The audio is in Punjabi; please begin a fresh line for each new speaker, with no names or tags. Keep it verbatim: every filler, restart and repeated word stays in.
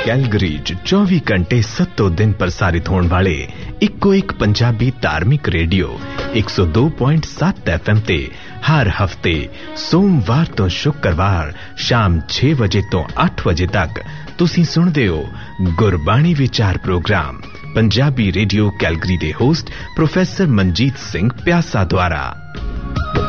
ਕੈਲਗਰੀ 'ਚ ਚੌਵੀ ਘੰਟੇ ਸੱਤੋਂ ਦਿਨ ਪ੍ਰਸਾਰਿਤ ਹੋਣ ਵਾਲੇ ਇੱਕੋ ਇੱਕ ਪੰਜਾਬੀ ਧਾਰਮਿਕ ਰੇਡੀਓ ਇੱਕ ਸੌ ਦੋ ਪੁਆਇੰਟ ਸੱਤ ਐਫ ਐਮ ਤੇ ਹਰ ਹਫਤੇ ਸੋਮਵਾਰ ਤੋਂ ਸ਼ੁੱਕਰਵਾਰ ਸ਼ਾਮ ਛੇ ਵਜੇ ਤੋਂ ਅੱਠ ਵਜੇ ਤੱਕ ਤੁਸੀਂ ਸੁਣਦੇ ਹੋ ਗੁਰਬਾਣੀ ਵਿਚਾਰ ਪ੍ਰੋਗਰਾਮ ਪੰਜਾਬੀ ਰੇਡੀਓ ਕੈਲਗਰੀ ਦੇ ਹੋਸਟ ਪ੍ਰੋਫੈਸਰ ਮਨਜੀਤ ਸਿੰਘ ਪਿਆਸਾ ਦੁਆਰਾ।